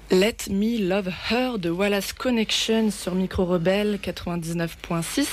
Let Me Love Her de Wallace Connection sur Micro Rebelle 99.6.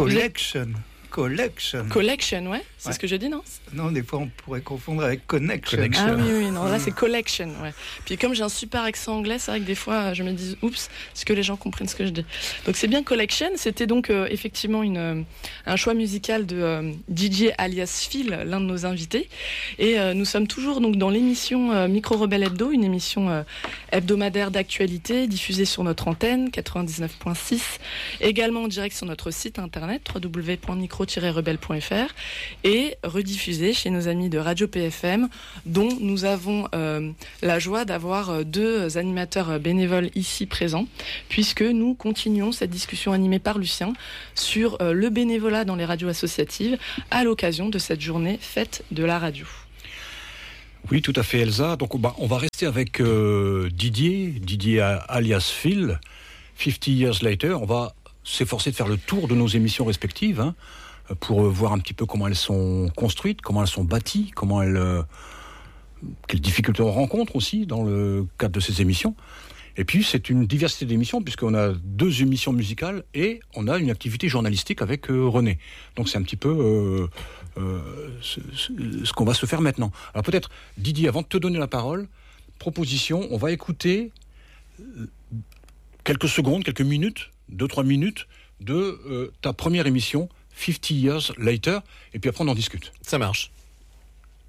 Collection, ouais. C'est ce que je dis, non ? Non, des fois on pourrait confondre avec Connection. Ah oui, non, là c'est Collection, ouais. Puis comme j'ai un super accent anglais, c'est vrai que des fois je me dis, oups, est-ce que les gens comprennent ce que je dis ? Donc c'est bien Collection, c'était donc effectivement un choix musical de DJ alias Phil, l'un de nos invités. Et nous sommes toujours donc dans l'émission Micro Rebelle Hebdo, une émission hebdomadaire d'actualité diffusée sur notre antenne 99.6, également en direct sur notre site internet www.micro-rebelle.fr et rediffusée chez nos amis de Radio PFM, dont nous avons la joie d'avoir deux animateurs bénévoles ici présents, puisque nous continuons cette discussion animée par Lucien sur le bénévolat dans les radios associatives à l'occasion de cette journée fête de la radio. Oui, tout à fait, Elsa. Donc, on va rester avec Didier alias Phil, 50 Years Later. On va s'efforcer de faire le tour de nos émissions respectives, pour voir un petit peu comment elles sont construites, comment elles sont bâties, quelles difficultés on rencontre aussi dans le cadre de ces émissions. Et puis, c'est une diversité d'émissions, puisqu'on a 2 émissions musicales et on a une activité journalistique avec René. Donc, c'est un petit peu ce qu'on va se faire maintenant. Alors, peut-être, Didier, avant de te donner la parole, proposition, on va écouter quelques secondes, quelques minutes, 2-3 minutes de ta première émission, 50 Years Later, et puis après on en discute. Ça marche.